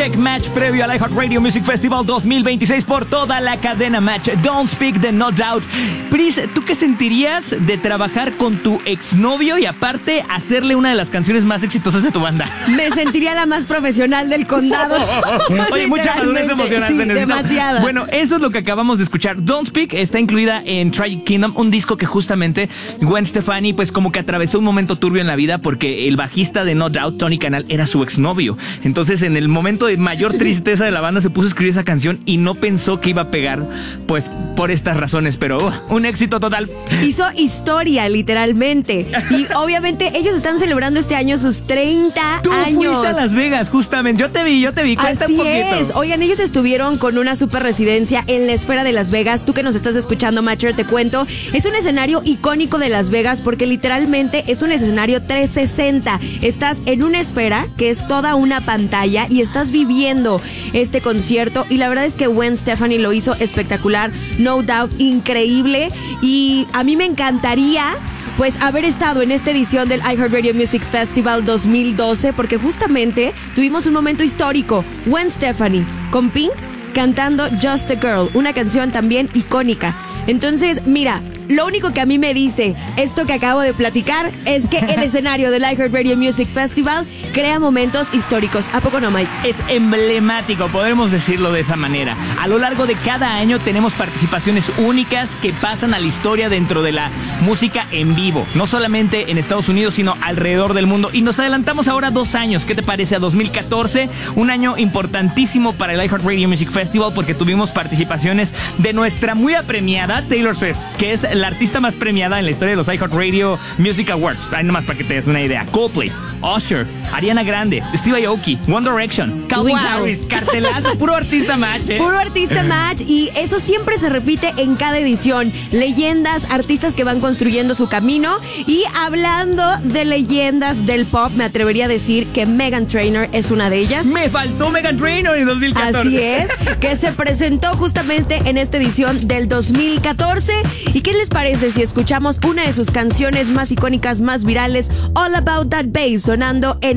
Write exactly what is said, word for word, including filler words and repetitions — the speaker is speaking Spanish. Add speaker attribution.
Speaker 1: Tech Match previo al iHeartRadio Music Festival dos mil veintiséis por toda la cadena Match. Don't Speak de No Doubt. Pris, ¿tú qué sentirías de trabajar con tu exnovio y aparte hacerle una de las canciones más exitosas de tu banda?
Speaker 2: Me sentiría la más profesional del condado.
Speaker 1: Oye, mucha madurez emocional
Speaker 2: sí,
Speaker 1: se necesita.
Speaker 2: demasiada.
Speaker 1: Bueno, eso es lo que acabamos de escuchar. Don't Speak está incluida en Tragic Kingdom, un disco que justamente Gwen Stefani pues como que atravesó un momento turbio en la vida porque el bajista de No Doubt, Tony Canal, era su exnovio. Entonces en el momento de mayor tristeza de la banda se puso a escribir esa canción y no pensó que iba a pegar pues por estas razones, pero uh, un éxito total.
Speaker 2: Hizo historia, literalmente. Y obviamente ellos están celebrando este año sus treinta
Speaker 1: Tú
Speaker 2: años.
Speaker 1: fuiste a Las Vegas, justamente. Yo te vi, yo te vi. Cuenta
Speaker 2: Así
Speaker 1: un poquito.
Speaker 2: es. Oigan, ellos estuvieron con una super residencia en la esfera de Las Vegas. Tú que nos estás escuchando, Matcher, te cuento. Es un escenario icónico de Las Vegas porque literalmente es un escenario trescientos sesenta. Estás en una esfera que es toda una pantalla y estás viviendo este concierto. Y la verdad es que Gwen Stefani lo hizo espectacular. No Doubt, increíble. Y a mí me encantaría pues haber estado en esta edición del iHeartRadio Music Festival dos mil doce porque justamente tuvimos un momento histórico. Gwen Stefani con Pink cantando Just a Girl, una canción también icónica. Entonces, mira, lo único que a mí me dice esto que acabo de platicar es que el escenario del iHeartRadio Music Festival crea momentos históricos. ¿A poco no, Mike?
Speaker 1: Es emblemático, podremos decirlo de esa manera. A lo largo de cada año tenemos participaciones únicas que pasan a la historia dentro de la música en vivo. No solamente en Estados Unidos, sino alrededor del mundo. Y nos adelantamos ahora dos años. ¿Qué te parece? A dos mil catorce, un año importantísimo para el iHeartRadio Music Festival porque tuvimos participaciones de nuestra muy apremiada Taylor Swift, que es la artista más premiada en la historia de los iHeartRadio Music Awards. Ahí nomás para que te des una idea. Coldplay, Usher, Ariana Grande, Steve Aoki, One Direction, Calvin
Speaker 2: Wow.
Speaker 1: Harris, cartelazo, puro artista match, ¿eh?
Speaker 2: Puro artista match, y eso siempre se repite en cada edición. Leyendas, artistas que van construyendo su camino. Y hablando de leyendas del pop, me atrevería a decir que Meghan Trainor es una de ellas.
Speaker 1: Me faltó Meghan Trainor en dos mil catorce.
Speaker 2: Así es, que se presentó justamente en esta edición del dos mil catorce. ¿Y qué les parece si escuchamos una de sus canciones más icónicas, más virales, All About That Bass, sonando en